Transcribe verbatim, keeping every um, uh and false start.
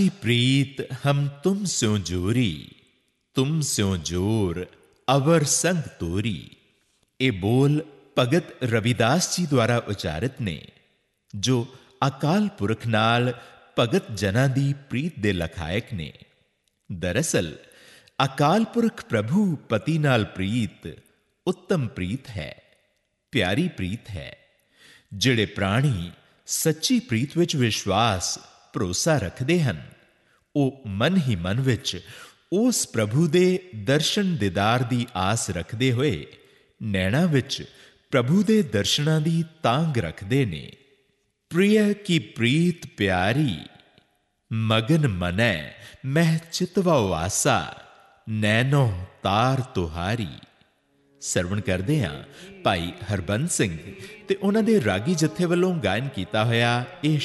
प्रीत हम तुम स्यों जोरी, तुम स्यों जोर अवर संग तोरी। ये बोल भगत रविदास जी द्वारा उचारित ने, जो अकाल पुरख नाल भगत जना दी प्रीत दे लखायक ने। दरअसल अकाल पुरख प्रभु पति नाल प्रीत उत्तम प्रीत है, प्यारी प्रीत है। जिहड़े प्राणी सच्ची प्रीत विच विश्वास भरोसा रखते हैं, वो मन ही मन विच उस प्रभु दे दर्शन दीदार दी आस रखते हुए नैना विच प्रभु दे दर्शनां दी तांग रखते ने। प्रिय की प्रीत प्यारी, मगन मनै मह चितवा वासा, नैनो तार तुहारी। ਸਰਵਣ ਕਰਦੇ ਹਾਂ ਭਾਈ ਹਰਬੰਸ ਸਿੰਘ ਤੇ ਉਹਨਾਂ ਦੇ ਰਾਗੀ ਜਥੇ ਵੱਲੋਂ ਗਾਇਨ ਕੀਤਾ ਹੋਇਆ ਇਹ